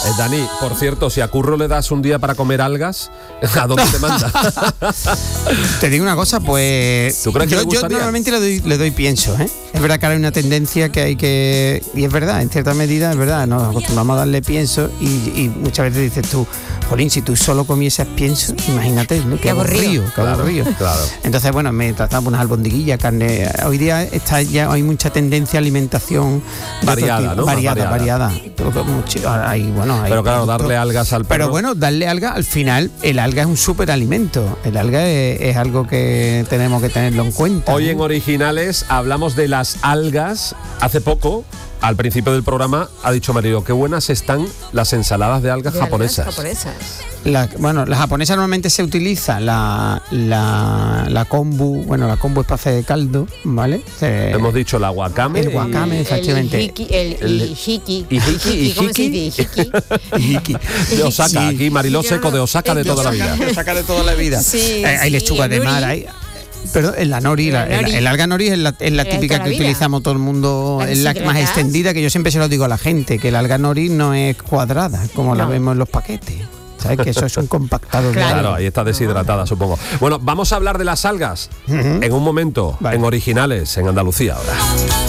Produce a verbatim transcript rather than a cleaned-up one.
Eh, Dani, por cierto, si a Curro le das un día para comer algas, ¿a dónde te manda? Te digo una cosa, pues ¿Tú crees que yo, le yo gustaría? normalmente le doy, le doy pienso, ¿eh? Es verdad que ahora hay una tendencia que hay que... Y es verdad, en cierta medida es verdad, nos acostumbramos a darle pienso y, y muchas veces dices tú, jolín, si tú solo comieses pienso, imagínate, ¿no? Qué, Qué aburrido. aburrido, qué Claro, aburrido. claro. Entonces, bueno, me trataba unas albondiguillas, carne. Hoy día está ya hay mucha tendencia a alimentación de Variada, otro tipo. ¿no? Más Variada, variada. variada. Todo mucho- hay, bueno, hay Pero claro, productos. darle algas al perro. Pero bueno, darle alga, al final, el alga es un superalimento. El alga es, es algo que tenemos que tenerlo en cuenta. Hoy ¿no? en Originales hablamos de las algas. Hace poco, al principio del programa, ha dicho Marilo, qué buenas están las ensaladas de algas De algas japonesas. japonesas. La, bueno, la japonesa normalmente se utiliza la, la, la kombu, bueno, la kombu es para hacer caldo, ¿vale? Se- Hemos dicho la wakame. El wakame. Efectivamente. El hiki, el, El- hiki. y hiki, y ¿Cómo se hiki. dice? Hiki. y- Hiki. De Osaka, Sí. aquí Mariló Seco de Osaka de De toda la Osaka. vida. Que saca de toda la vida. Sí, Eh, hay sí, lechuga el de mar, nori. hay... Pero en la nori, La la, el, nori. el alga nori es la, es la La de típica toda que la vida. utilizamos todo el mundo, La es la más deshidratás. extendida, que yo siempre se lo digo a la gente, que el alga nori no es cuadrada, como la No. vemos en los paquetes. ¿Sabes? Que eso es un compactado de Claro. Claro, ahí está deshidratada, supongo. Bueno, vamos a hablar de las algas Ujú. en un momento, Vale. en Originales, en Andalucía ahora.